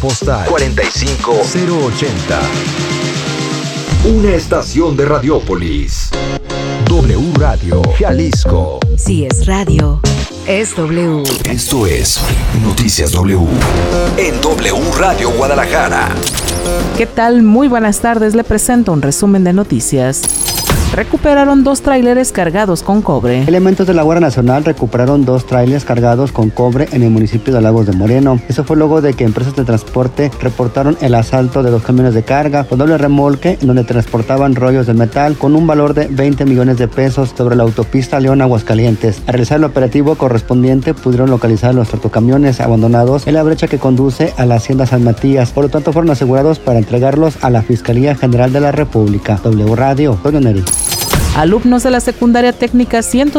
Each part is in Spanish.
postal 45080. Una estación de Radiópolis. W Radio Jalisco. Si es radio, es W. Esto es Noticias W. En W Radio Guadalajara. ¿Qué tal? Muy buenas tardes. Le presento un resumen de noticias. Recuperaron 2 tráileres cargados con cobre. Elementos de la Guardia Nacional recuperaron 2 tráileres cargados con cobre en el municipio de Lagos de Moreno. Eso fue luego de que empresas de transporte reportaron el asalto de 2 camiones de carga con doble remolque en donde transportaban rollos de metal con un valor de 20 millones de pesos sobre la autopista León-Aguascalientes. Al realizar el operativo correspondiente pudieron localizar los tractocamiones abandonados en la brecha que conduce a la Hacienda San Matías. Por lo tanto fueron asegurados para entregarlos a la Fiscalía General de la República. W Radio, Antonio Neri. Alumnos de la Secundaria Técnica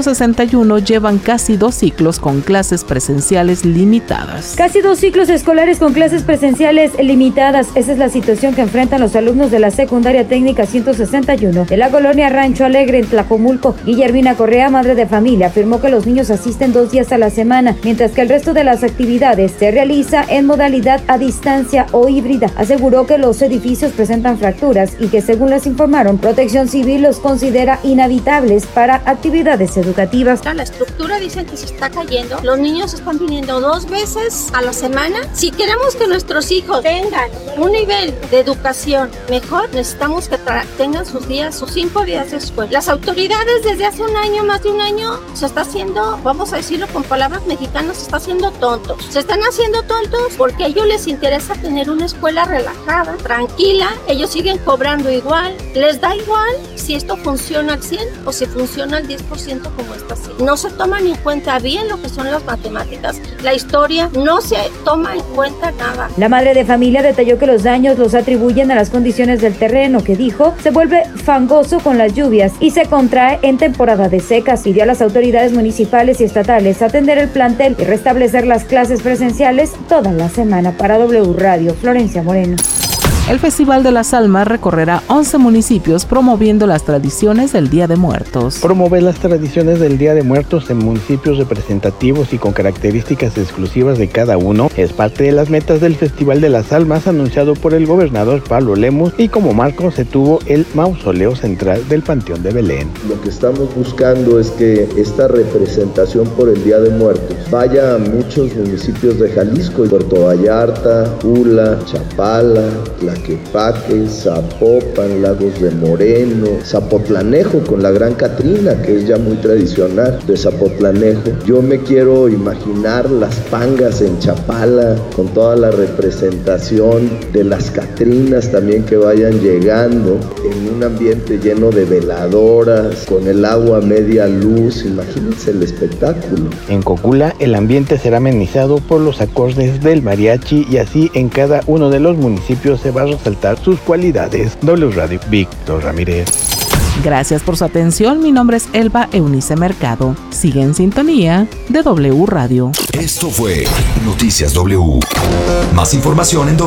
161 llevan casi 2 ciclos con clases presenciales limitadas. Casi 2 ciclos escolares con clases presenciales limitadas. Esa es la situación que enfrentan los alumnos de la Secundaria Técnica 161 de la colonia Rancho Alegre en Tlajomulco. Guillermina Correa, madre de familia, afirmó que los niños asisten 2 días a la semana, mientras que el resto de las actividades se realiza en modalidad a distancia o híbrida. Aseguró que los edificios presentan fracturas y que, según les informaron, Protección Civil los considera inhabitables para actividades educativas. La estructura dicen que se está cayendo. Los niños están viniendo 2 veces a la semana. Si queremos que nuestros hijos tengan un nivel de educación mejor, necesitamos que tengan sus 5 días de escuela. Las autoridades desde hace un año, más de un año, se está haciendo, vamos a decirlo con palabras mexicanas, se está haciendo tontos. Se están haciendo tontos porque a ellos les interesa tener una escuela relajada, tranquila. Ellos siguen cobrando igual. Les da igual si esto funciona al 100 o si funciona al 10% como está así. No se toman en cuenta bien lo que son las matemáticas, la historia, no se toma en cuenta nada. La madre de familia detalló que los daños los atribuyen a las condiciones del terreno, que dijo se vuelve fangoso con las lluvias y se contrae en temporada de secas. Pidió a las autoridades municipales y estatales atender el plantel y restablecer las clases presenciales toda la semana. Para W Radio, Florencia Moreno. El Festival de las Almas recorrerá 11 municipios promoviendo las tradiciones del Día de Muertos. Promover las tradiciones del Día de Muertos en municipios representativos y con características exclusivas de cada uno es parte de las metas del Festival de las Almas anunciado por el gobernador Pablo Lemus, y como marco se tuvo el mausoleo central del Panteón de Belén. Lo que estamos buscando es que esta representación por el Día de Muertos vaya a muchos municipios de Jalisco: Puerto Vallarta, Tula, Chapala, Tlaquepaque, Zapopan, Lagos de Moreno, Zapotlanejo con la Gran Catrina, que es ya muy tradicional de Zapotlanejo. Yo me quiero imaginar las pangas en Chapala con toda la representación de las Catrinas también que vayan llegando en un ambiente lleno de veladoras, con el agua a media luz. Imagínense el espectáculo. En Cocula el ambiente será amenizado por los acordes del mariachi y así en cada uno de los municipios se va a resaltar sus cualidades. W Radio, Víctor Ramírez. Gracias por su atención. Mi nombre es Elba Eunice Mercado. Sigue en sintonía de W Radio. Esto fue Noticias W. Más información en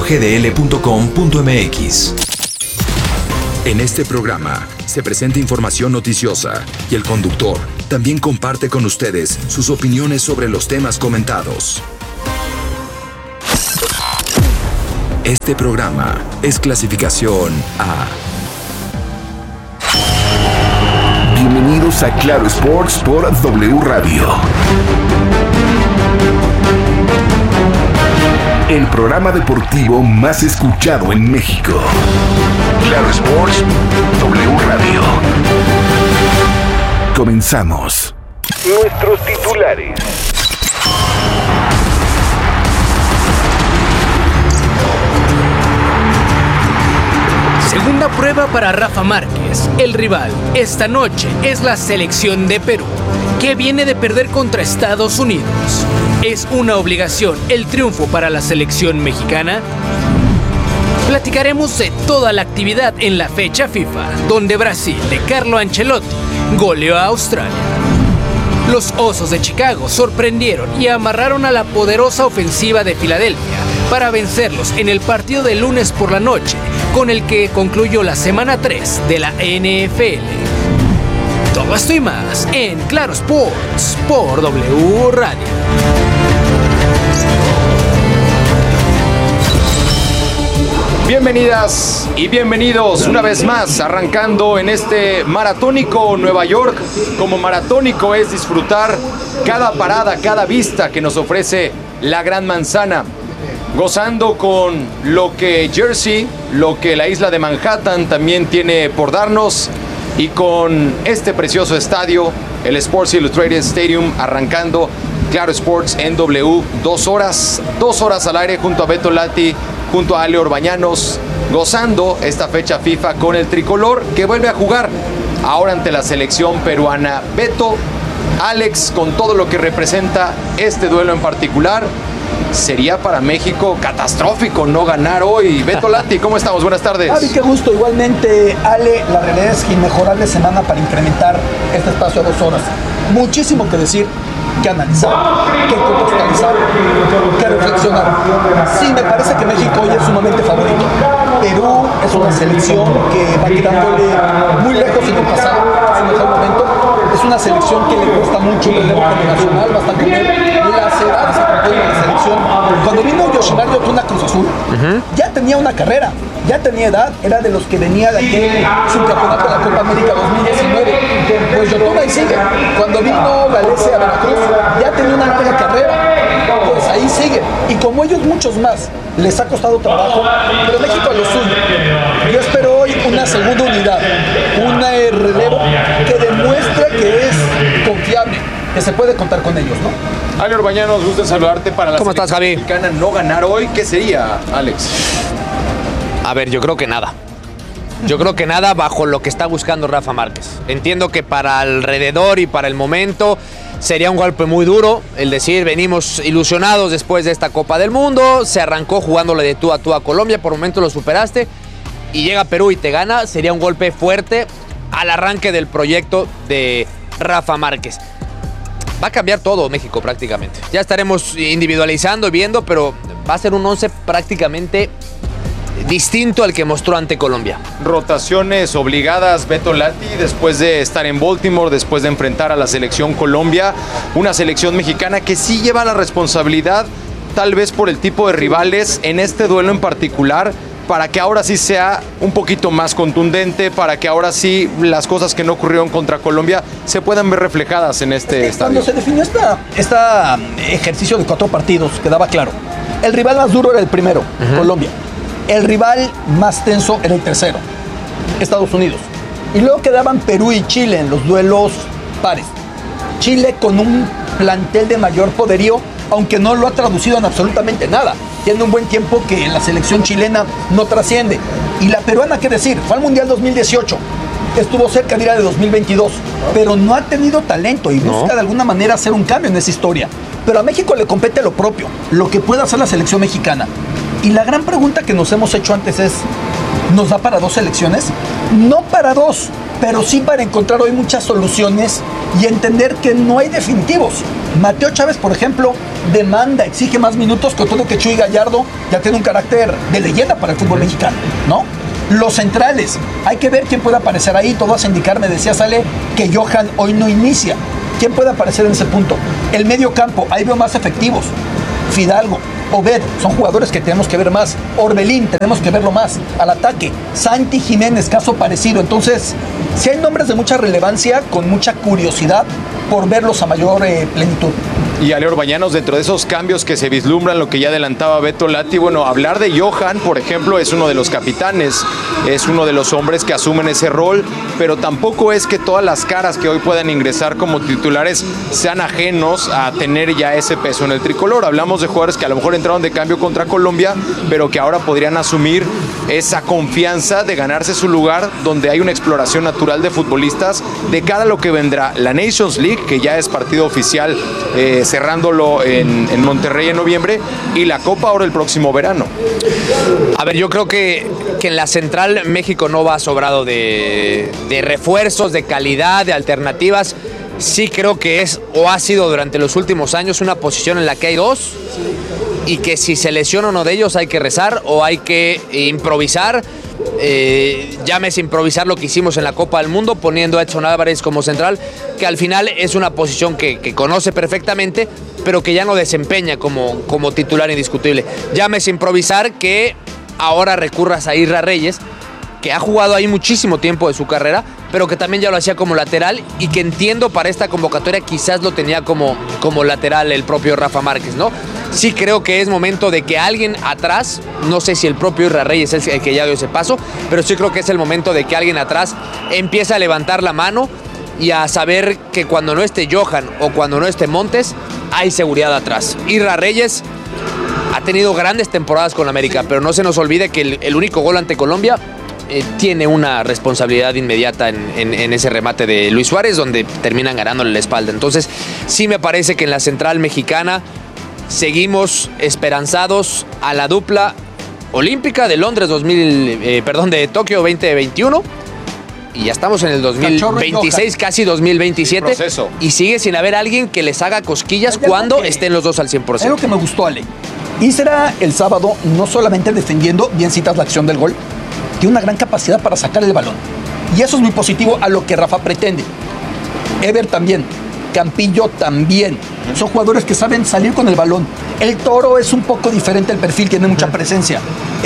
wradiogdl.com.mx. En este programa se presenta información noticiosa y el conductor también comparte con ustedes sus opiniones sobre los temas comentados. Este programa es clasificación A. Bienvenidos a Claro Sports por W Radio. El programa deportivo más escuchado en México. Claro Sports, W Radio. Comenzamos. Nuestros titulares. Segunda prueba para Rafa Márquez. El rival esta noche es la selección de Perú, que viene de perder contra Estados Unidos. ¿Es una obligación el triunfo para la selección mexicana? Platicaremos de toda la actividad en la fecha FIFA, donde Brasil de Carlo Ancelotti goleó a Australia. Los Osos de Chicago sorprendieron y amarraron a la poderosa ofensiva de Filadelfia para vencerlos en el partido de lunes por la noche, con el que concluyó la semana 3 de la NFL. Todo esto y más en Claro Sports por W Radio. Bienvenidas y bienvenidos una vez más, arrancando en este maratónico Nueva York. Como maratónico es disfrutar cada parada, cada vista que nos ofrece la Gran Manzana, gozando con lo que Jersey, lo que la isla de Manhattan también tiene por darnos, y con este precioso estadio, el Sports Illustrated Stadium, arrancando Claro Sports NW, 2 horas al aire junto a Beto Lati, junto a Ale Orbañanos, gozando esta fecha FIFA con el tricolor que vuelve a jugar ahora ante la selección peruana. Beto, Alex, con todo lo que representa este duelo en particular, sería para México catastrófico no ganar hoy. Beto Lati, ¿cómo estamos? Buenas tardes. Avi, qué gusto. Igualmente, Ale, la realidad es que inmejorable semana para incrementar este espacio a 2 horas. Muchísimo que decir, que analizar, que contextualizar, que reflexionar. Sí, me parece que México hoy es sumamente favorito. Perú es una selección que va tirándole muy lejos en el pasado, en el mejor momento. Es una selección que le cuesta mucho el relevo generacional, basta con ver las edades que componen la selección. Cuando vino Yoshimar Yotun a Cruz Azul, ya tenía una carrera, ya tenía edad, era de los que venía de aquel subcampeonato de la Copa América 2019. Pues Yotun ahí sigue. Cuando vino Galese a Veracruz, ya tenía una larga carrera, pues ahí sigue. Y como ellos, muchos más, les ha costado trabajo, pero México a lo suyo. Yo espero hoy una segunda unidad, un relevo que demuestre que es confiable, que se puede contar con ellos, ¿no? Ale Orbañanos, gusto en saludarte. Para la ¿Cómo estás, Javi? Mexicana no ganar hoy, ¿qué sería, Alex? A ver, yo creo que nada. Yo creo que nada bajo lo que está buscando Rafa Márquez. Entiendo que para alrededor y para el momento sería un golpe muy duro el decir, venimos ilusionados después de esta Copa del Mundo, se arrancó jugándole de tú a tú a Colombia, por momento lo superaste, y llega Perú y te gana. Sería un golpe fuerte al arranque del proyecto de Rafa Márquez. Va a cambiar todo México prácticamente. Ya estaremos individualizando y viendo, pero va a ser un 11 prácticamente distinto al que mostró ante Colombia. Rotaciones obligadas, Beto Lati, después de estar en Baltimore, después de enfrentar a la selección Colombia, una selección mexicana que sí lleva la responsabilidad, tal vez por el tipo de rivales, en este duelo en particular, para que ahora sí sea un poquito más contundente, para que ahora sí las cosas que no ocurrieron contra Colombia se puedan ver reflejadas en este estadio. Cuando se definió este ejercicio de 4 partidos, quedaba claro. El rival más duro era el primero, Colombia. El rival más tenso era el tercero, Estados Unidos. Y luego quedaban Perú y Chile en los duelos pares. Chile con un plantel de mayor poderío, aunque no lo ha traducido en absolutamente nada. Tiene un buen tiempo que en la selección chilena no trasciende. Y la peruana, ¿qué decir? Fue al Mundial 2018. Estuvo cerca de ir a de 2022, pero no ha tenido talento y busca de alguna manera hacer un cambio en esa historia. Pero a México le compete lo propio, lo que puede hacer la selección mexicana. Y la gran pregunta que nos hemos hecho antes es, ¿nos da para 2 selecciones? No para 2, pero sí para encontrar hoy muchas soluciones y entender que no hay definitivos. Mateo Chávez, por ejemplo, demanda, exige más minutos, con todo que Chuy Gallardo ya tiene un carácter de leyenda para el fútbol mexicano, ¿no? Los centrales, hay que ver quién puede aparecer ahí. Todo hace indicar, me decía Sale, que Johan hoy no inicia. ¿Quién puede aparecer en ese punto? El medio campo, ahí veo más efectivos. Fidalgo, Obed, son jugadores que tenemos que ver más. Orbelín, tenemos que verlo más. Al ataque, Santi Jiménez, caso parecido. Entonces, sí hay nombres de mucha relevancia, con mucha curiosidad por verlos a mayor plenitud. Y Ale Orbañanos, dentro de esos cambios que se vislumbran, lo que ya adelantaba Beto Lati, bueno, hablar de Johan, por ejemplo, es uno de los capitanes, es uno de los hombres que asumen ese rol, pero tampoco es que todas las caras que hoy puedan ingresar como titulares sean ajenos a tener ya ese peso en el tricolor. Hablamos de jugadores que a lo mejor entraron de cambio contra Colombia, pero que ahora podrían asumir esa confianza de ganarse su lugar, donde hay una exploración natural de futbolistas de cara a lo que vendrá la Nations League, que ya es partido oficial, cerrándolo en Monterrey en noviembre, y la Copa ahora el próximo verano. A ver, yo creo que en la central México no va sobrado de refuerzos, de calidad, de alternativas. Sí creo que es o ha sido durante los últimos años una posición en la que hay 2 y que si se lesiona uno de ellos hay que rezar o hay que improvisar. Llámese improvisar lo que hicimos en la Copa del Mundo poniendo a Edson Álvarez como central, que al final es una posición que conoce perfectamente, pero que ya no desempeña como titular indiscutible. Llámese improvisar que ahora recurras a Isra Reyes, que ha jugado ahí muchísimo tiempo de su carrera, pero que también ya lo hacía como lateral y que entiendo para esta convocatoria quizás lo tenía como lateral el propio Rafa Márquez, ¿no? Sí creo que es momento de que alguien atrás, no sé si el propio Isra Reyes es el que ya dio ese paso, pero sí creo que es el momento de que alguien atrás empiece a levantar la mano y a saber que cuando no esté Johan o cuando no esté Montes, hay seguridad atrás. Isra Reyes ha tenido grandes temporadas con América, pero no se nos olvide que el único gol ante Colombia tiene una responsabilidad inmediata en ese remate de Luis Suárez, donde terminan ganándole la espalda. Entonces, sí me parece que en la central mexicana seguimos esperanzados a la dupla olímpica de Londres de Tokio 2021. Y ya estamos en el 2026, casi 2027. Y sigue sin haber alguien que les haga cosquillas cuando estén los dos al 100%. Es lo que me gustó, Ale. Isra el sábado, no solamente defendiendo, bien citas la acción del gol, tiene una gran capacidad para sacar el balón. Y eso es muy positivo a lo que Rafa pretende. Ever también. Campillo también. Son jugadores que saben salir con el balón. El Toro es un poco diferente el perfil, tiene mucha presencia.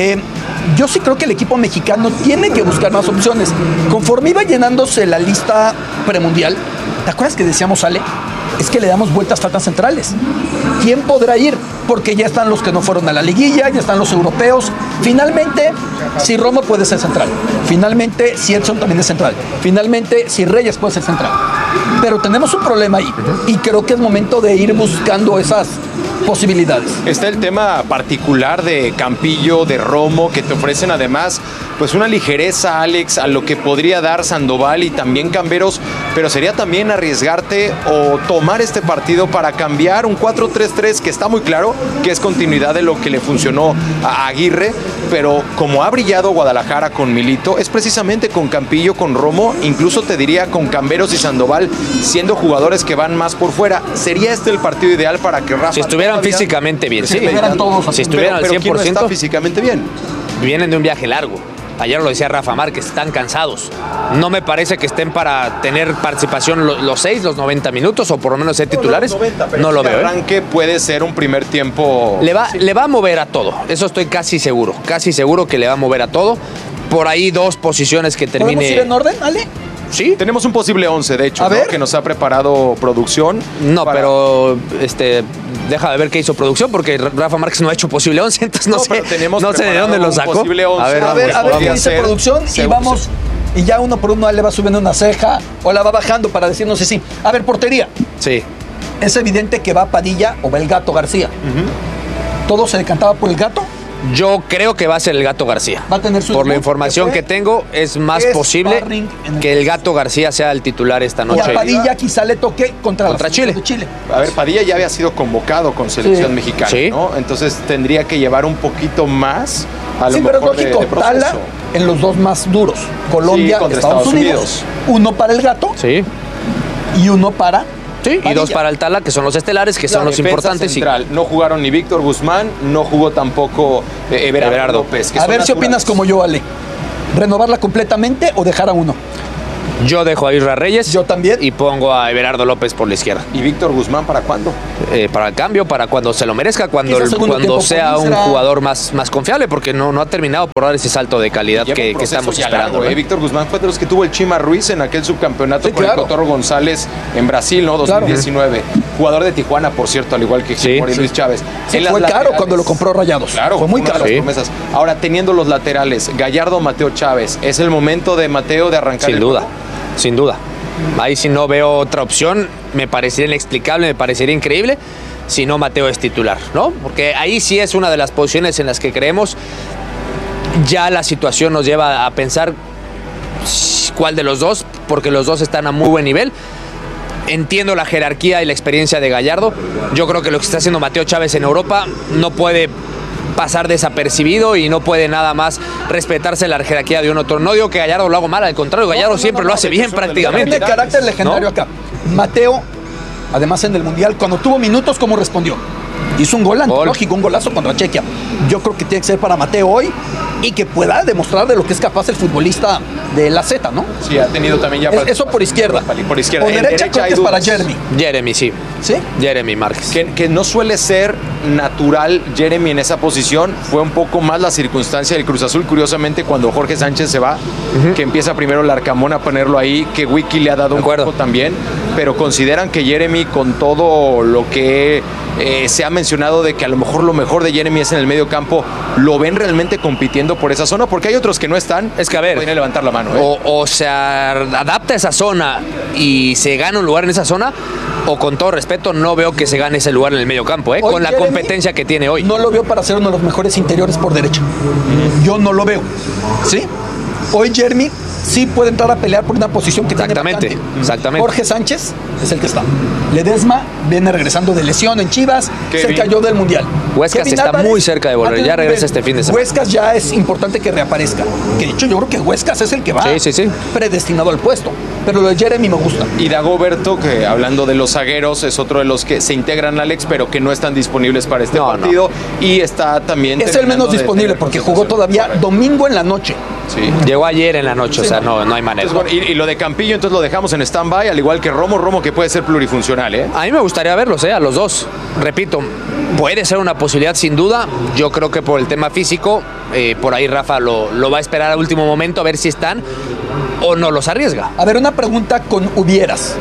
Yo sí creo que el equipo mexicano tiene que buscar más opciones. Conforme iba llenándose la lista premundial, ¿te acuerdas que decíamos, Ale? Es que le damos vueltas faltas centrales. ¿Quién podrá ir? Porque ya están los que no fueron a la liguilla, ya están los europeos. Finalmente, si Romo puede ser central. Finalmente, si Edson también es central. Finalmente, si Reyes puede ser central. Pero tenemos un problema ahí. Y creo que es momento de ir buscando esas posibilidades. Está el tema particular de Campillo, de Romo, que te ofrecen además pues una ligereza, Alex, a lo que podría dar Sandoval y también Camberos, pero sería también arriesgarte o tomar este partido para cambiar un 4-3-3 que está muy claro que es continuidad de lo que le funcionó a Aguirre, pero como ha brillado Guadalajara con Milito, es precisamente con Campillo, con Romo, incluso te diría con Camberos y Sandoval, siendo jugadores que van más por fuera. ¿Sería este el partido ideal para que Rafa... Si estuvieran físicamente bien, sí. Si estuvieran al 100%. ¿Quién no está físicamente bien? Vienen de un viaje largo. Ayer lo decía Rafa Márquez, están cansados. No me parece que estén para tener participación los 90 minutos o por lo menos ser titulares. No lo veo. El arranque puede ser un primer tiempo... Le va a mover a todo. Eso estoy casi seguro. Casi seguro que le va a mover a todo. Por ahí 2 posiciones que termine... ¿Podemos ir en orden, Ale? Sí. Tenemos un posible 11, de hecho, ¿no? Que nos ha preparado producción. No, pero deja de ver qué hizo producción, porque Rafa Márquez no ha hecho posible 11, entonces no sé de dónde lo sacó. 11, a ver qué dice producción y vamos, y ya uno por uno le va subiendo una ceja o la va bajando para decirnos si sí. A ver, portería. Sí. Es evidente que va Padilla o va el Gato García. ¿Todo se decantaba por el Gato? Yo creo que va a ser el Gato García. Va a tener su Por la información que tengo, es más posible que el Gato García sea el titular esta noche. Y a Padilla quizá le toque contra Chile. A ver, Padilla ya había sido convocado con selección mexicana, ¿no? Entonces tendría que llevar un poquito más a lo mejor pero es lógico, de proceso. Tala en los 2 más duros. Colombia, Estados Unidos. 1 para el Gato. Sí. Y 1 para... Sí, y 2 para el Tala, que son los estelares, que son los importantes. Central. No jugaron ni Víctor Guzmán, no jugó tampoco Everardo López. A ver si opinas como yo, Ale. ¿Renovarla completamente o dejar a uno? Yo dejo a Isra Reyes. Yo también. Y pongo a Everardo López por la izquierda. ¿Y Víctor Guzmán para cuándo? Para el cambio, para cuando se lo merezca, cuando sea un jugador más confiable, porque no ha terminado por dar ese salto de calidad que estamos esperando. Víctor Guzmán fue de los que tuvo el Chima Ruiz en aquel subcampeonato con el Cotorro González en Brasil, ¿no? 2019. Jugador de Tijuana, por cierto, al igual que Luis Chávez. Fue caro cuando lo compró Rayados. Claro, fue muy caro. Ahora, teniendo los laterales, Gallardo, Mateo Chávez, ¿es el momento de Mateo de arrancar? Sin duda. Ahí sí no veo otra opción. Me parecería inexplicable, me parecería increíble si no Mateo es titular, ¿no? Porque ahí sí es una de las posiciones en las que creemos. Ya la situación nos lleva a pensar cuál de los dos, porque los dos están a muy buen nivel. Entiendo la jerarquía y la experiencia de Gallardo. Yo creo que lo que está haciendo Mateo Chávez en Europa no puede pasar desapercibido y no puede nada más respetarse la jerarquía de un otro. No digo que Gallardo lo haga mal, al contrario, Gallardo siempre lo hace bien prácticamente. Tiene carácter legendario acá. Mateo, además en el Mundial, cuando tuvo minutos, ¿cómo respondió? Hizo un gol antológico, un golazo contra Chequia. Yo creo que tiene que ser para Mateo hoy y que pueda demostrar de lo que es capaz el futbolista de la Z, ¿no? Sí, ha tenido también ya... Eso por izquierda. Por izquierda. Por derecha creo que es para Jeremy. Jeremy, sí. ¿Sí? Jeremy Márquez. Que no suele ser natural Jeremy en esa posición. Fue un poco más la circunstancia del Cruz Azul, curiosamente, cuando Jorge Sánchez se va, que empieza primero Larcamón a ponerlo ahí, que Wiki le ha dado un poco también, pero consideran que Jeremy, con todo lo que se ha mencionado de que a lo mejor de Jeremy es en el medio campo, ¿lo ven realmente compitiendo por esa zona? Porque hay otros que no están. Es que a ver, pueden levantar la mano. O se adapta a esa zona y se gana un lugar en esa zona, o con todo respeto no veo que se gane ese lugar en el medio campo, con la Jeremy, competencia que tiene hoy. No lo veo para ser uno de los mejores interiores por derecha. Yo no lo veo. ¿Sí? Hoy Jeremy sí puede entrar a pelear por una posición que tiene vacante. Exactamente. Jorge Sánchez es el que está. Ledesma viene regresando de lesión en Chivas, se cayó del Mundial. Huescas está muy cerca de volver, ya regresa este fin de semana. Huescas ya es importante que reaparezca. Que de hecho yo creo que Huescas es el que va predestinado al puesto. Pero lo de Jeremy me gusta. Y Dagoberto, que hablando de los zagueros, es otro de los que se integran, Alex, pero que no están disponibles para este partido. Y está también... Es el menos disponible porque jugó todavía domingo en la noche. Sí. Llegó ayer en la noche, o sea, no hay manera. Entonces, bueno, y lo de Campillo, entonces lo dejamos en stand-by, al igual que Romo, que puede ser plurifuncional, ¿eh? A mí me gustaría verlos, a los dos. Repito, puede ser una posibilidad sin duda. Yo creo que por el tema físico, por ahí Rafa lo va a esperar al último momento a ver si están o no los arriesga. A ver, una pregunta con hubieras.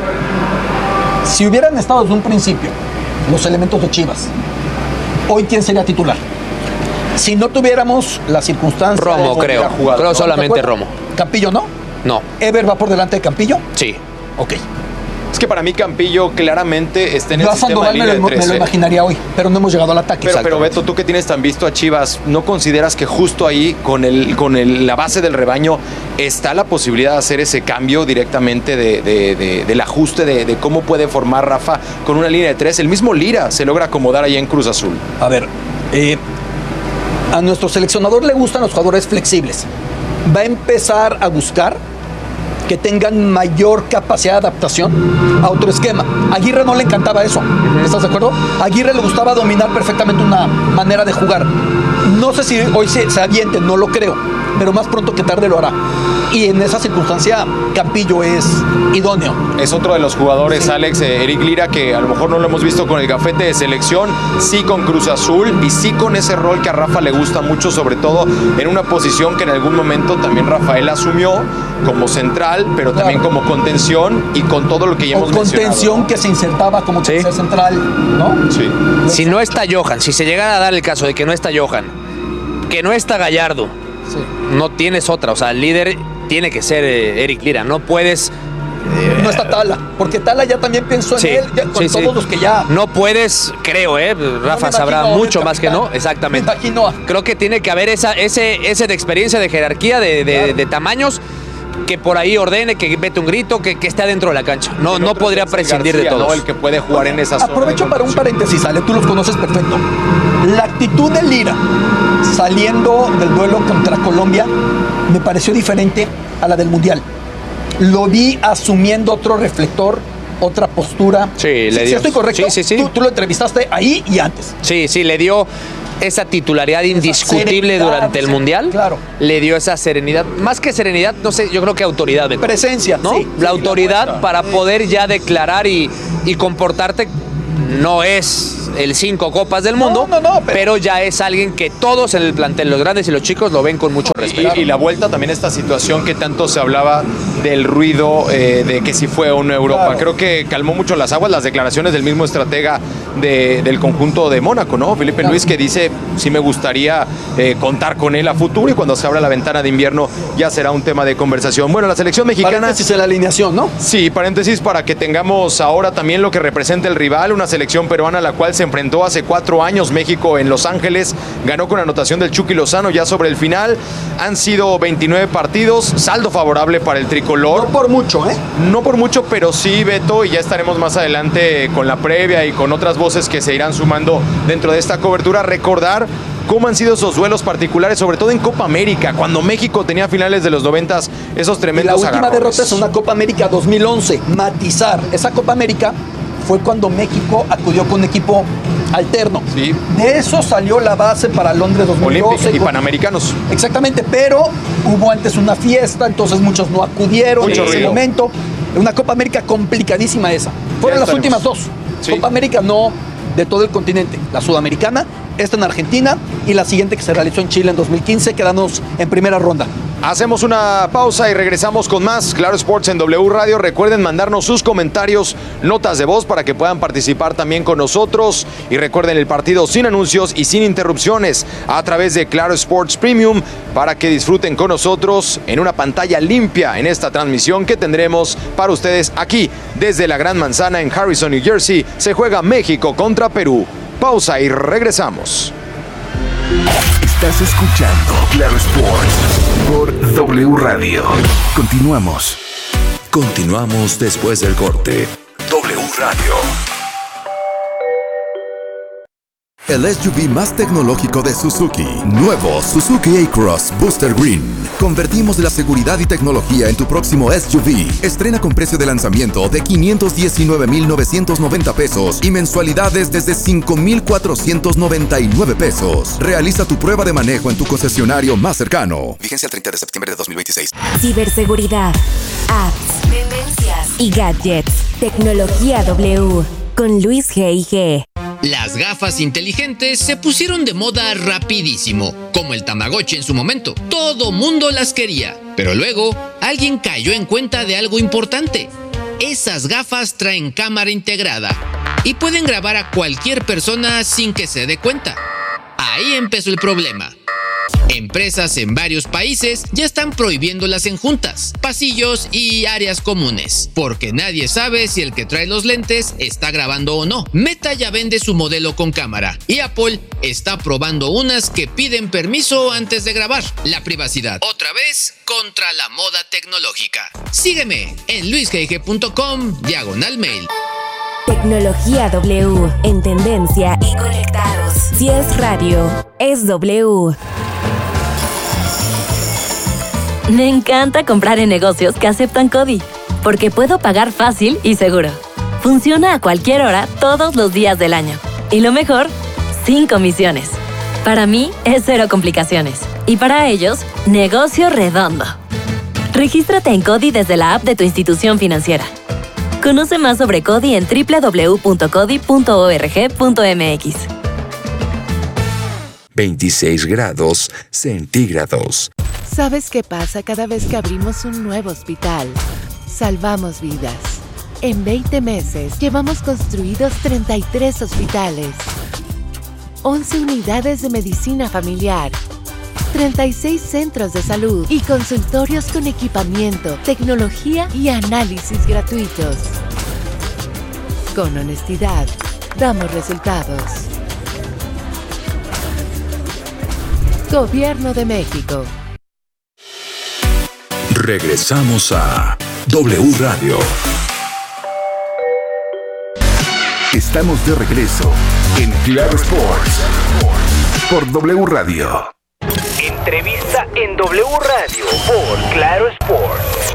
Si hubieran estado desde un principio los elementos de Chivas, ¿hoy quién sería titular? Si no tuviéramos la circunstancia... Romo, creo. Creo solamente Romo. ¿Campillo no? No. ¿Ever va por delante de Campillo? Sí. Ok. Es que para mí Campillo claramente está en el Yo a sistema de línea de 3. me lo imaginaría hoy, pero no hemos llegado al ataque. Pero Beto, tú que tienes tan visto a Chivas, ¿no consideras que justo ahí, con la base del rebaño, está la posibilidad de hacer ese cambio directamente del ajuste de cómo puede formar Rafa con una línea de 3? El mismo Lira se logra acomodar ahí en Cruz Azul. A ver, a nuestro seleccionador le gustan los jugadores flexibles. Va a empezar a buscar que tengan mayor capacidad de adaptación a otro esquema. A Aguirre no le encantaba eso. ¿Estás de acuerdo? A Aguirre le gustaba dominar perfectamente una manera de jugar. No sé si hoy se aviente, no lo creo, pero más pronto que tarde lo hará. Y en esa circunstancia, Campillo es idóneo. Es otro de los jugadores, Alex, Eric Lira, que a lo mejor no lo hemos visto con el gafete de selección, sí con Cruz Azul y sí con ese rol que a Rafa le gusta mucho, sobre todo en una posición que en algún momento también Rafael asumió como central, pero también como contención y con todo lo que ya hemos mencionado. Contención que se insertaba como tercer central, ¿no? Sí. Si no está Johan, si se llegara a dar el caso de que no está Johan, que no está Gallardo, no tienes otra, o sea, el líder tiene que ser Eric Lira, no puedes... no está Tala, porque Tala ya también pensó en él, ya, con todos los que ya... No puedes, creo, Rafa sabrá mucho más que no, exactamente. Me imagino. Creo que tiene que haber ese de experiencia, de jerarquía, de tamaños, que por ahí ordene, que mete un grito, que esté adentro de la cancha. No podría prescindir García, de todos. ¿no? El que puede jugar en esa zona. Aprovecho para un paréntesis, Ale, tú los conoces perfecto. La actitud de Lira saliendo del duelo contra Colombia me pareció diferente a la del Mundial. Lo vi asumiendo otro reflector, otra postura. Sí, le dio. ¿Sí estoy correcto? Sí. Tú lo entrevistaste ahí y antes. Sí, le dio esa titularidad indiscutible durante el Mundial. Claro. Le dio esa serenidad. Más que serenidad, no sé, yo creo que autoridad. Beto. Presencia, ¿no? sí. La autoridad para poder ya declarar y comportarte. No es el 5 copas del mundo, pero ya es alguien que todos en el plantel, los grandes y los chicos, lo ven con mucho respeto. Y la vuelta también, esta situación que tanto se hablaba del ruido, de que si fue o no Europa. Claro. Creo que calmó mucho las aguas las declaraciones del mismo estratega del conjunto de Mónaco, ¿no? Felipe Luis, que dice, sí me gustaría contar con él a futuro, y cuando se abra la ventana de invierno ya será un tema de conversación. Bueno, la selección mexicana... Paréntesis en la alineación, ¿no? Sí, paréntesis para que tengamos ahora también lo que representa el rival, una selección peruana a la cual se enfrentó hace 4 años México en Los Ángeles, ganó con anotación del Chucky Lozano ya sobre el final. Han sido 29 partidos, saldo favorable para el tricolor. No por mucho, No por mucho, pero sí, Beto, y ya estaremos más adelante con la previa y con otras voces que se irán sumando dentro de esta cobertura. Recordar cómo han sido esos duelos particulares, sobre todo en Copa América, cuando México tenía a finales de los 90s esos tremendos agarrones. La última agarrones. derrota es una Copa América 2011. Matizar, esa Copa América fue cuando México acudió con un equipo alterno. Sí. De eso salió la base para Londres 2012. Olímpicos y Panamericanos. Exactamente, pero hubo antes una fiesta, entonces muchos no acudieron en ese momento. Una Copa América complicadísima esa. Fueron las últimas dos. Sí. Copa América no de todo el continente. La sudamericana, esta en Argentina y la siguiente que se realizó en Chile en 2015, quedamos en primera ronda. Hacemos una pausa y regresamos con más Claro Sports en W Radio. Recuerden mandarnos sus comentarios, notas de voz para que puedan participar también con nosotros. Y recuerden el partido sin anuncios y sin interrupciones a través de Claro Sports Premium para que disfruten con nosotros en una pantalla limpia en esta transmisión que tendremos para ustedes aquí desde la Gran Manzana en Harrison, New Jersey. Se juega México contra Perú. Pausa y regresamos. Estás escuchando Claro Sports por W Radio. Continuamos. Continuamos después del corte. W Radio. El SUV más tecnológico de Suzuki. Nuevo Suzuki A-Cross Booster Green. Convertimos la seguridad y tecnología en tu próximo SUV. Estrena con precio de lanzamiento de 519,990 pesos y mensualidades desde 5,499 pesos. Realiza tu prueba de manejo en tu concesionario más cercano. Vigencia el 30 de septiembre de 2026. Ciberseguridad, apps, tendencias y gadgets. Tecnología W con Luis G&G. Las gafas inteligentes se pusieron de moda rapidísimo, como el Tamagotchi en su momento. Todo mundo las quería, pero luego alguien cayó en cuenta de algo importante. Esas gafas traen cámara integrada y pueden grabar a cualquier persona sin que se dé cuenta. Ahí empezó el problema. Empresas en varios países ya están prohibiéndolas en juntas, pasillos y áreas comunes, porque nadie sabe si el que trae los lentes está grabando o no. Meta ya vende su modelo con cámara y Apple está probando unas que piden permiso antes de grabar. La privacidad, otra vez, contra la moda tecnológica. Sígueme en luisgg.com/mail. Tecnología W, en tendencia y conectados. Si es radio, es W. Me encanta comprar en negocios que aceptan CODI, porque puedo pagar fácil y seguro. Funciona a cualquier hora, todos los días del año. Y lo mejor, sin comisiones. Para mí, es cero complicaciones. Y para ellos, negocio redondo. Regístrate en CODI desde la app de tu institución financiera. Conoce más sobre CODI en www.codi.org.mx. 26 grados centígrados. ¿Sabes qué pasa cada vez que abrimos un nuevo hospital? Salvamos vidas. En 20 meses llevamos construidos 33 hospitales, 11 unidades de medicina familiar, 36 centros de salud y consultorios con equipamiento, tecnología y análisis gratuitos. Con honestidad, damos resultados. Gobierno de México. Regresamos a W Radio. Estamos de regreso en Claro Sports por W Radio. Entrevista en W Radio por Claro Sports.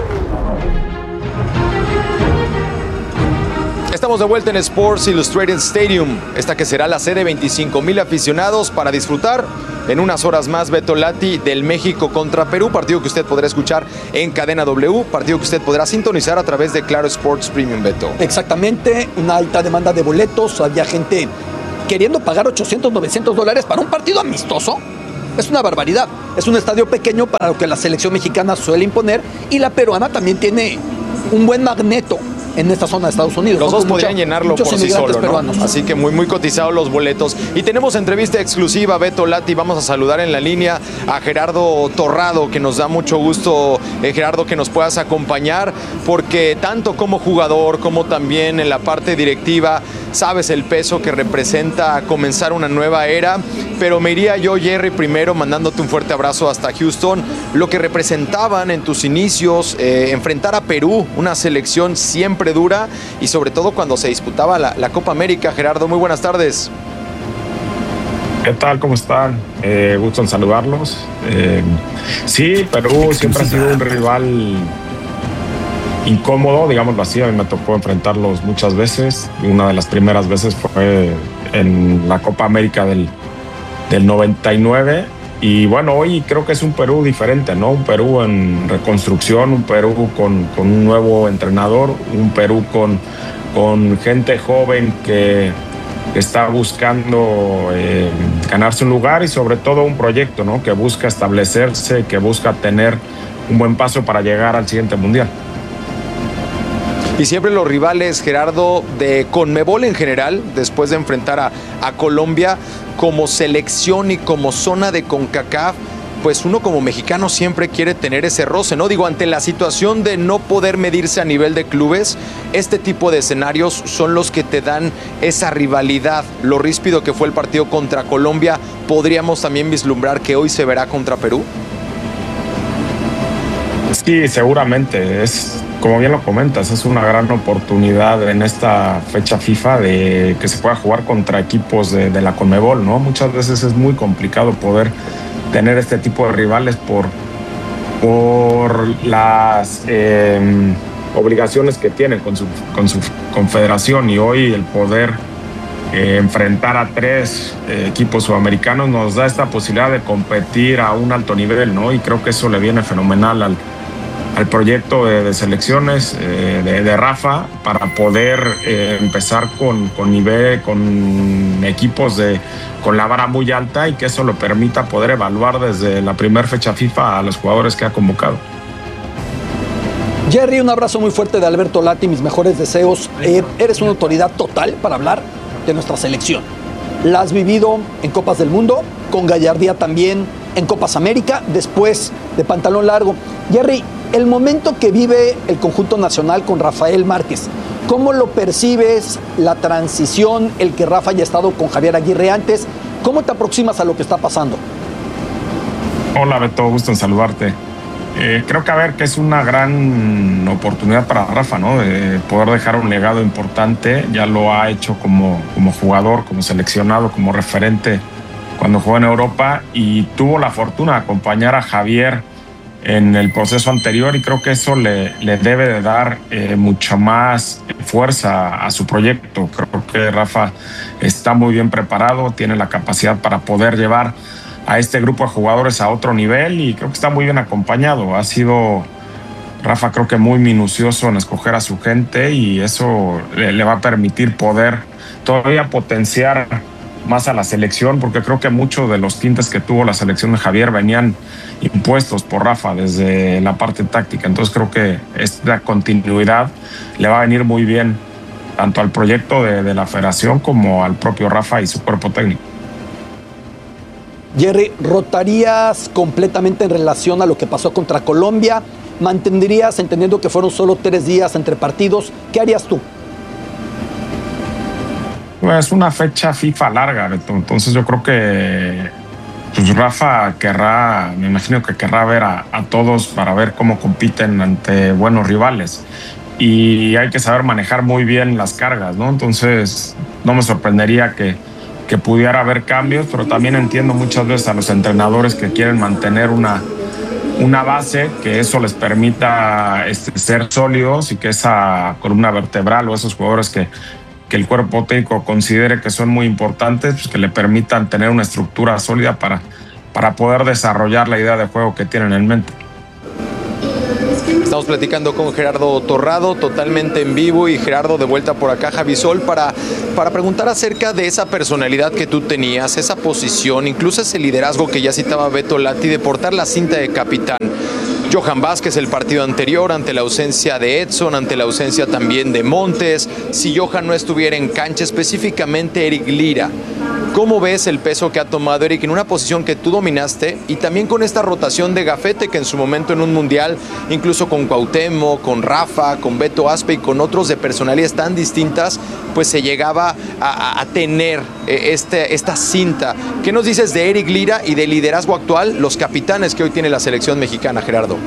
Estamos de vuelta en Sports Illustrated Stadium, esta que será la sede de 25,000 aficionados para disfrutar en unas horas más Beto Lati del México contra Perú, partido que usted podrá escuchar en Cadena W, partido que usted podrá sintonizar a través de Claro Sports Premium, Beto. Exactamente, una alta demanda de boletos, había gente queriendo pagar $800, $900 para un partido amistoso. Es una barbaridad, es un estadio pequeño para lo que la selección mexicana suele imponer y la peruana también tiene un buen magneto en esta zona de Estados Unidos. Los dos podrían llenarlo por sí solo, ¿no? Así que muy cotizados los boletos. Y tenemos entrevista exclusiva, Beto Lati. Vamos a saludar en la línea a Gerardo Torrado, que nos da mucho gusto, Gerardo, que nos puedas acompañar, porque tanto como jugador como también en la parte directiva, sabes el peso que representa comenzar una nueva era. Pero me iría yo, Jerry, primero mandándote un fuerte abrazo hasta Houston. Lo que representaban en tus inicios, enfrentar a Perú, una selección siempre dura, y sobre todo cuando se disputaba la Copa América. Gerardo, muy buenas tardes. ¿Qué tal? ¿Cómo están? Gusto en saludarlos. Sí, Perú siempre ha sido un rival incómodo, digámoslo así. A mí me tocó enfrentarlos muchas veces. Una de las primeras veces fue en la Copa América del 99. Y bueno, hoy creo que es un Perú diferente, ¿no? Un Perú en reconstrucción, un Perú con un nuevo entrenador, un Perú con gente joven que está buscando ganarse un lugar y sobre todo un proyecto, ¿no? Que busca establecerse, que busca tener un buen paso para llegar al siguiente mundial. Y siempre los rivales, Gerardo, de Conmebol en general, después de enfrentar a Colombia, como selección y como zona de CONCACAF, pues uno como mexicano siempre quiere tener ese roce, ¿no? Digo, ante la situación de no poder medirse a nivel de clubes, este tipo de escenarios son los que te dan esa rivalidad. Lo ríspido que fue el partido contra Colombia, ¿podríamos también vislumbrar que hoy se verá contra Perú? Sí, seguramente. Es, como bien lo comentas, es una gran oportunidad en esta fecha FIFA de que se pueda jugar contra equipos de la Conmebol, ¿no? Muchas veces es muy complicado poder tener este tipo de rivales por las obligaciones que tienen con su confederación, y hoy el poder enfrentar a 3 equipos sudamericanos nos da esta posibilidad de competir a un alto nivel, ¿no? Y creo que eso le viene fenomenal al proyecto de selecciones de Rafa, para poder empezar con nivel, con equipos con la vara muy alta, y que eso lo permita poder evaluar desde la primera fecha FIFA a los jugadores que ha convocado. Jerry, un abrazo muy fuerte de Alberto Lati, mis mejores deseos. Eres una autoridad total para hablar de nuestra selección. La has vivido en Copas del Mundo, con gallardía también en Copas América, después de pantalón largo. Jerry, el momento que vive el conjunto nacional con Rafael Márquez, ¿cómo lo percibes? La transición, el que Rafa haya estado con Javier Aguirre antes, ¿cómo te aproximas a lo que está pasando? Hola Beto, gusto en saludarte. Creo que es una gran oportunidad para Rafa, ¿no? De poder dejar un legado importante. Ya lo ha hecho como jugador, como seleccionado, como referente cuando jugó en Europa, y tuvo la fortuna de acompañar a Javier en el proceso anterior, y creo que eso le debe de dar mucha más fuerza a su proyecto. Creo que Rafa está muy bien preparado, tiene la capacidad para poder llevar a este grupo de jugadores a otro nivel, y creo que está muy bien acompañado. Ha sido Rafa, creo que muy minucioso en escoger a su gente, y eso le va a permitir poder todavía potenciar más a la selección, porque creo que muchos de los tintes que tuvo la selección de Javier venían impuestos por Rafa desde la parte táctica. Entonces creo que esta continuidad le va a venir muy bien tanto al proyecto de la federación como al propio Rafa y su cuerpo técnico. Jerry, ¿rotarías completamente en relación a lo que pasó contra Colombia? ¿Mantendrías, entendiendo que fueron solo 3 días entre partidos? ¿Qué harías tú? Es una fecha FIFA larga, Beto. Entonces yo creo que pues Rafa me imagino que querrá ver a todos para ver cómo compiten ante buenos rivales. Y hay que saber manejar muy bien las cargas, ¿no? Entonces no me sorprendería que pudiera haber cambios, pero también entiendo muchas veces a los entrenadores que quieren mantener una base, que eso les permita ser sólidos, y que esa columna vertebral o esos jugadores que el cuerpo técnico considere que son muy importantes, pues que le permitan tener una estructura sólida para poder desarrollar la idea de juego que tienen en mente. Estamos platicando con Gerardo Torrado, totalmente en vivo, y Gerardo, de vuelta por acá, Javisol, para preguntar acerca de esa personalidad que tú tenías, esa posición, incluso ese liderazgo que ya citaba Beto Lati, de portar la cinta de capitán. Johan Vázquez el partido anterior, ante la ausencia de Edson, ante la ausencia también de Montes, si Johan no estuviera en cancha, específicamente Eric Lira. ¿Cómo ves el peso que ha tomado Eric en una posición que tú dominaste, y también con esta rotación de gafete que en su momento en un mundial, incluso con Cuauhtémoc, con Rafa, con Beto Aspe y con otros de personalidades tan distintas, pues se llegaba a tener esta cinta? ¿Qué nos dices de Eric Lira y del liderazgo actual, los capitanes que hoy tiene la selección mexicana, Gerardo?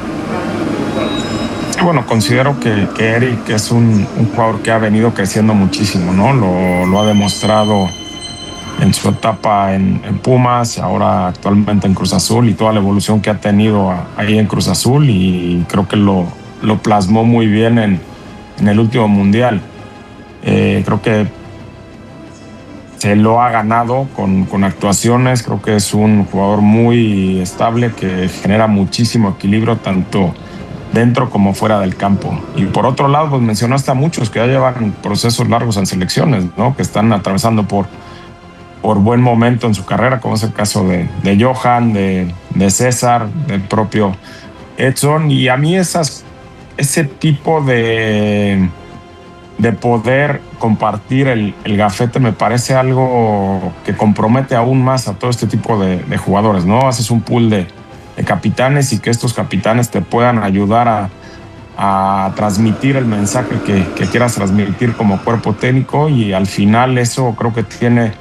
Bueno, considero que Eric es un jugador que ha venido creciendo muchísimo, ¿no? Lo ha demostrado en su etapa en Pumas, ahora actualmente en Cruz Azul, y toda la evolución que ha tenido ahí en Cruz Azul, y creo que lo lo plasmó muy bien en el último mundial. Creo que se lo ha ganado con actuaciones. Creo que es un jugador muy estable que genera muchísimo equilibrio tanto dentro como fuera del campo. Y por otro lado, pues mencionaste a muchos que ya llevan procesos largos en selecciones, ¿no? Que están atravesando por buen momento en su carrera, como es el caso de Johan, de César, del propio Edson. Y a mí ese tipo de poder compartir el gafete me parece algo que compromete aún más a todo este tipo de jugadores, ¿no? Haces un pool de capitanes y que estos capitanes te puedan ayudar a transmitir el mensaje que quieras transmitir como cuerpo técnico, y al final eso creo que tiene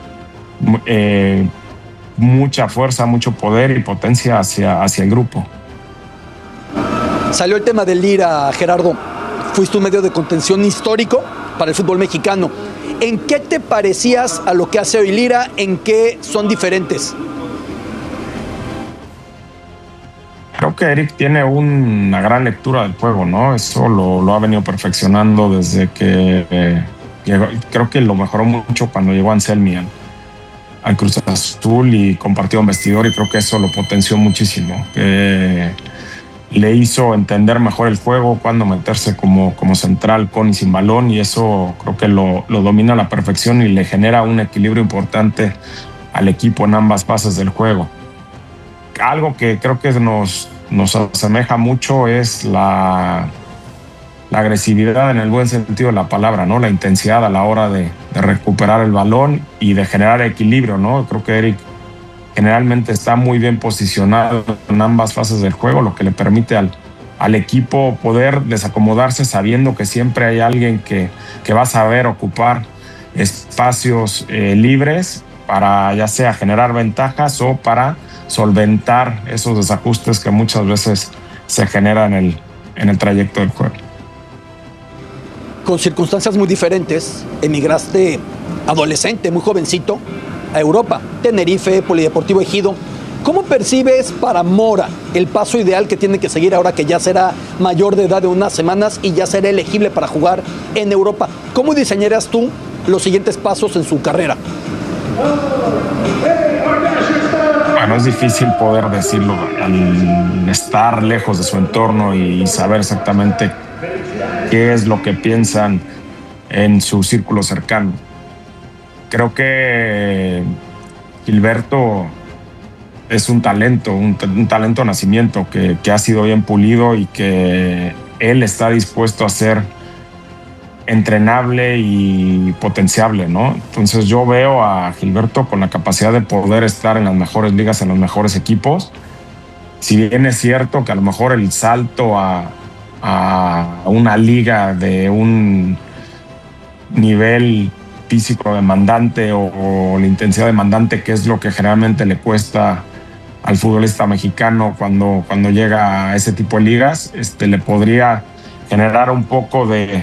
mucha fuerza, mucho poder y potencia hacia el grupo. Salió el tema del Lira, Gerardo. Fuiste un medio de contención histórico para el fútbol mexicano. ¿En qué te parecías a lo que hace hoy Lira? ¿En qué son diferentes? Creo que Eric tiene una gran lectura del juego, ¿no? Eso lo ha venido perfeccionando desde que llegó. Creo que lo mejoró mucho cuando llegó Anselmi al Cruz Azul y compartió un vestidor, y creo que eso lo potenció muchísimo. Le hizo entender mejor el juego, cuándo meterse como central con y sin balón, y eso creo que lo domina a la perfección y le genera un equilibrio importante al equipo en ambas fases del juego. Algo que creo que nos asemeja mucho es la agresividad en el buen sentido de la palabra, ¿no? La intensidad a la hora de recuperar el balón y de generar equilibrio, ¿no? Creo que Eric generalmente está muy bien posicionado en ambas fases del juego, lo que le permite al equipo poder desacomodarse sabiendo que siempre hay alguien que va a saber ocupar espacios libres para ya sea generar ventajas o para solventar esos desajustes que muchas veces se generan en el trayecto del juego. Con circunstancias muy diferentes, emigraste adolescente, muy jovencito, a Europa, Tenerife, Polideportivo Ejido. ¿Cómo percibes para Mora el paso ideal que tiene que seguir ahora que ya será mayor de edad de unas semanas y ya será elegible para jugar en Europa? ¿Cómo diseñarías tú los siguientes pasos en su carrera? Bueno, es difícil poder decirlo al estar lejos de su entorno y saber exactamente qué es lo que piensan en su círculo cercano. Creo que Gilberto es un talento de nacimiento que ha sido bien pulido y que él está dispuesto a ser entrenable y potenciable, ¿no? Entonces yo veo a Gilberto con la capacidad de poder estar en las mejores ligas, en los mejores equipos. Si bien es cierto que a lo mejor el salto a una liga de un nivel físico demandante o la intensidad demandante, que es lo que generalmente le cuesta al futbolista mexicano cuando llega a ese tipo de ligas, le podría generar un poco de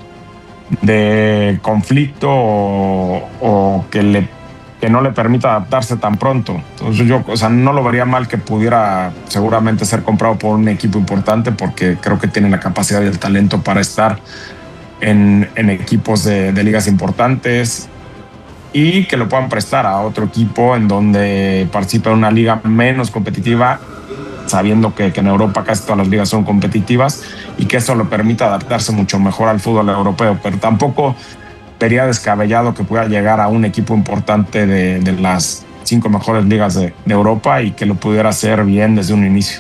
conflicto o que no le permita adaptarse tan pronto. Entonces yo no lo vería mal que pudiera seguramente ser comprado por un equipo importante, porque creo que tiene la capacidad y el talento para estar en equipos de ligas importantes y que lo puedan prestar a otro equipo en donde participa en una liga menos competitiva, sabiendo que en Europa casi todas las ligas son competitivas y que eso le permita adaptarse mucho mejor al fútbol europeo. Pero tampoco sería descabellado que pueda llegar a un equipo importante de las 5 mejores ligas de Europa y que lo pudiera hacer bien desde un inicio.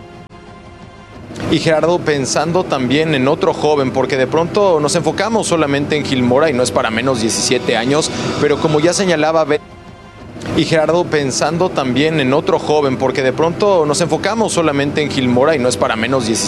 Y Gerardo, pensando también en otro joven, porque de pronto nos enfocamos solamente en Gil Mora y no es para menos 17 años, pero como ya señalaba... Y Gerardo, pensando también en otro joven, porque de pronto nos enfocamos solamente en Gil Mora y no es para menos 17